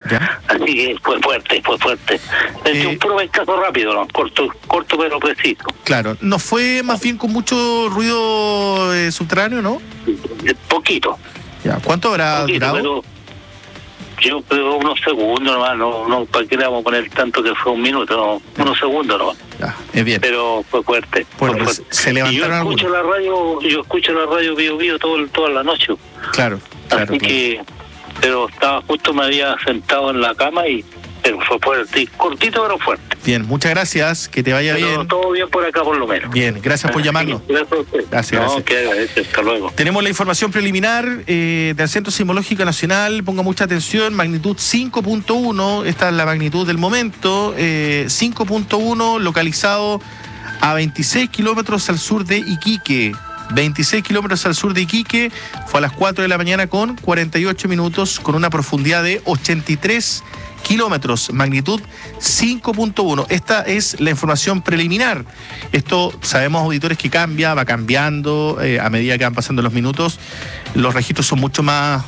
¿Ya? Así que fue fuerte. Un puro vencazo rápido, ¿no? Corto pero preciso. Claro, ¿no fue más bien con mucho ruido subterráneo, no? Poquito. Ya. ¿Cuánto habrá durado? Yo creo unos segundos nomás, no, ¿para qué le vamos a poner tanto que fue un minuto? No, unos segundos nomás. Ya, es bien. Pero fue fuerte. Bueno, se levantaron algunos. Yo escucho la radio Bio toda la noche. Claro. Así que, pero me había sentado en la cama pero fue fuerte, cortito pero fuerte. Bien, muchas gracias, que te vaya bien. Todo bien por acá por lo menos. Bien, gracias por llamarnos. Gracias a usted. Gracias. Que agradece, hasta luego. Tenemos la información preliminar del Centro Sismológico Nacional, ponga mucha atención, magnitud 5.1, esta es la magnitud del momento, 5.1 localizado a 26 kilómetros al sur de Iquique. 26 kilómetros al sur de Iquique, fue a las 4 de la mañana con 48 minutos, con una profundidad de 83 kilómetros, magnitud 5.1. Esta es la información preliminar. Esto sabemos, auditores, que va cambiando a medida que van pasando los minutos. Los registros son mucho más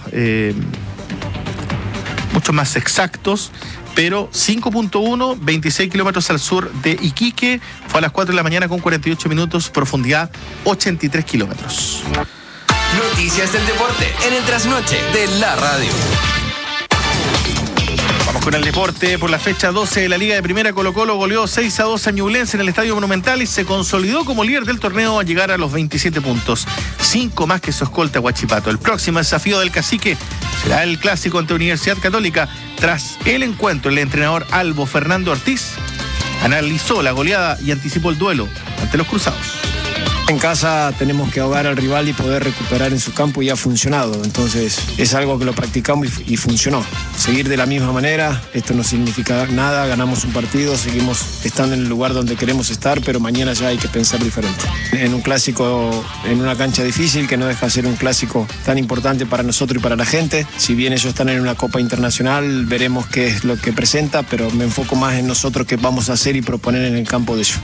exactos, pero 5.1, 26 kilómetros al sur de Iquique, fue a las 4 de la mañana con 48 minutos, profundidad 83 kilómetros. Noticias del deporte en el trasnoche de la radio. Vamos con el deporte. Por la fecha 12 de la Liga de Primera, Colo-Colo goleó 6-2 a Ñublense en el Estadio Monumental y se consolidó como líder del torneo a llegar a los 27 puntos. 5 más que su escolta Huachipato. El próximo desafío del Cacique será el clásico ante Universidad Católica. Tras el encuentro, el entrenador Albo Fernando Ortiz analizó la goleada y anticipó el duelo ante los Cruzados. En casa tenemos que ahogar al rival y poder recuperar en su campo, y ha funcionado. Entonces es algo que lo practicamos y funcionó. Seguir de la misma manera, esto no significa nada, ganamos un partido, seguimos estando en el lugar donde queremos estar, pero mañana ya hay que pensar diferente. En un clásico, en una cancha difícil, que no deja de ser un clásico tan importante para nosotros y para la gente. Si bien ellos están en una Copa Internacional, veremos qué es lo que presenta, pero me enfoco más en nosotros, qué vamos a hacer y proponer en el campo de ellos.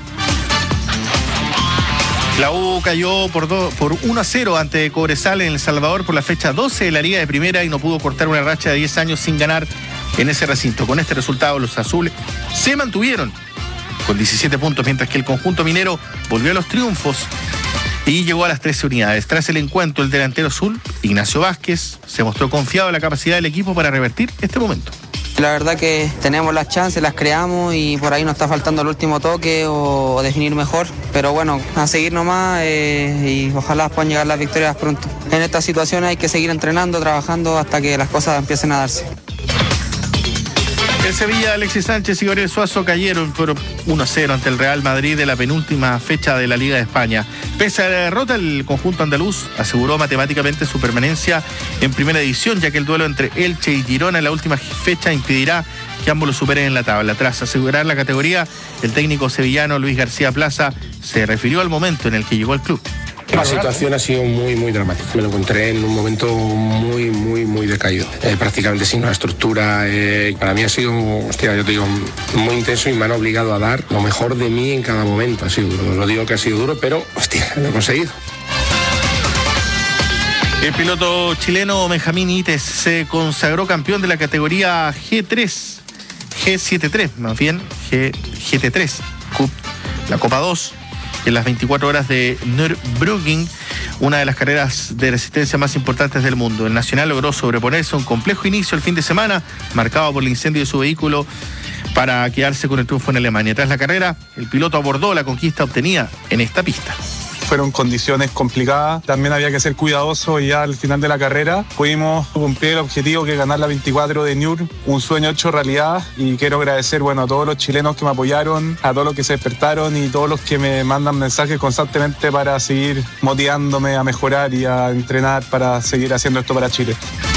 La U cayó por 1-0 ante Cobresal en El Salvador por la fecha 12 de la Liga de Primera y no pudo cortar una racha de 10 años sin ganar en ese recinto. Con este resultado, los azules se mantuvieron con 17 puntos, mientras que el conjunto minero volvió a los triunfos y llegó a las 13 unidades. Tras el encuentro, el delantero azul, Ignacio Vázquez, se mostró confiado en la capacidad del equipo para revertir este momento. La verdad que tenemos las chances, las creamos y por ahí nos está faltando el último toque o definir mejor. Pero bueno, a seguir nomás y ojalá puedan llegar las victorias pronto. En esta situación hay que seguir entrenando, trabajando hasta que las cosas empiecen a darse. El Sevilla, Alexis Sánchez y Gabriel Suazo cayeron por 1-0 ante el Real Madrid de la penúltima fecha de la Liga de España. Pese a la derrota, el conjunto andaluz aseguró matemáticamente su permanencia en primera división, ya que el duelo entre Elche y Girona en la última fecha impedirá que ambos lo superen en la tabla. Tras asegurar la categoría, el técnico sevillano Luis García Plaza se refirió al momento en el que llegó al club. La situación ha sido muy dramática. Me lo encontré en un momento muy decaído. Prácticamente sin una estructura. Para mí ha sido, yo te digo, muy intenso y me han obligado a dar lo mejor de mí en cada momento. Ha sido duro. Lo digo que ha sido duro, pero, lo he conseguido. El piloto chileno Benjamín Ites se consagró campeón de la categoría G73, más bien GT3, la Copa 2. En las 24 horas de Nürburgring, una de las carreras de resistencia más importantes del mundo. El Nacional logró sobreponerse a un complejo inicio el fin de semana, marcado por el incendio de su vehículo, para quedarse con el triunfo en Alemania. Tras la carrera, el piloto abordó la conquista obtenida en esta pista. Fueron condiciones complicadas, también había que ser cuidadoso y ya al final de la carrera pudimos cumplir el objetivo, que es ganar la 24 de Nür, un sueño hecho realidad. Y quiero agradecer a todos los chilenos que me apoyaron, a todos los que se despertaron y todos los que me mandan mensajes constantemente para seguir motivándome a mejorar y a entrenar para seguir haciendo esto para Chile.